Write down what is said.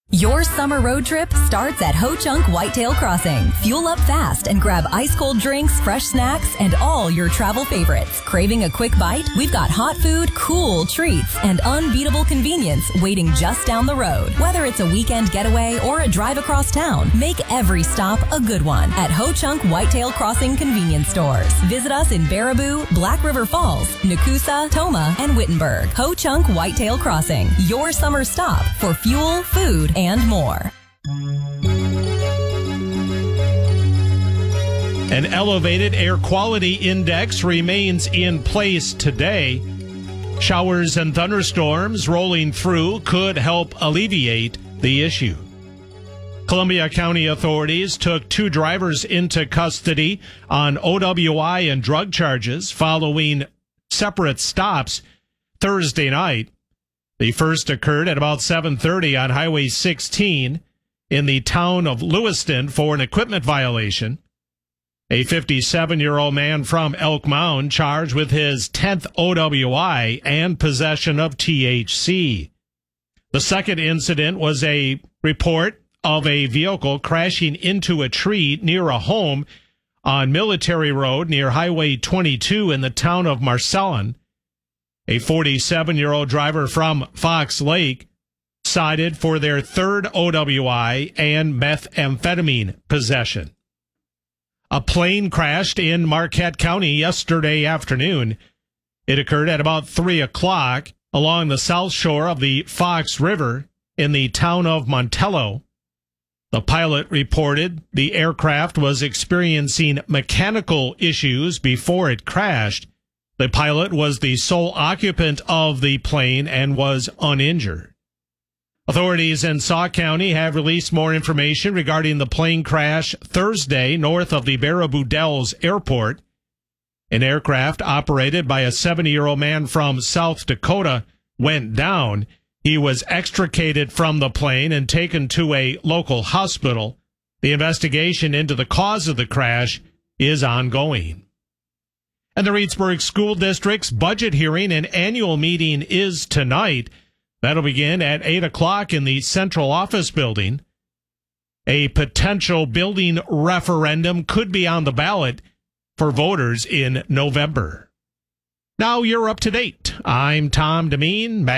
Your summer road trip starts at Ho Chunk Whitetail Crossing. Fuel up fast and grab ice-cold drinks, fresh snacks, and all your travel favorites. Craving a quick bite? We've got hot food, cool treats, and unbeatable convenience waiting just down the road. Whether it's a weekend getaway or a drive across town, make every stop a good one at Ho Chunk Whitetail Crossing convenience stores. Visit us in Baraboo, Black River Falls, Nakusa, Toma, and Wittenberg. Ho Chunk Whitetail Crossing, your summer stop for fuel, food, and more. An elevated air quality index remains in place today. Showers and thunderstorms rolling through could help alleviate the issue. Columbia County authorities took 2 drivers into custody on OWI and drug charges following separate stops Thursday night. The first occurred at about 7:30 on Highway 16 in the town of Lewiston for an equipment violation. A 57-year-old man from Elk Mound charged with his 10th OWI and possession of THC. The second incident was a report of a vehicle crashing into a tree near a home on Military Road near Highway 22 in the town of Marcellin. A 47-year-old driver from Fox Lake cited for their 3rd OWI and methamphetamine possession. A plane crashed in Marquette County yesterday afternoon. It occurred at about 3 o'clock along the south shore of the Fox River in the town of Montello. The pilot reported the aircraft was experiencing mechanical issues before it crashed. The pilot was the sole occupant of the plane and was uninjured. Authorities in Sauk County have released more information regarding the plane crash Thursday north of the Baraboo Dells Airport. An aircraft operated by a 70-year-old man from South Dakota went down. He was extricated from the plane and taken to a local hospital. The investigation into the cause of the crash is ongoing. And the Reedsburg School District's budget hearing and annual meeting is tonight. That'll begin at 8 o'clock in the central office building. A potential building referendum could be on the ballot for voters in November. Now you're up to date. I'm Tom Demeen.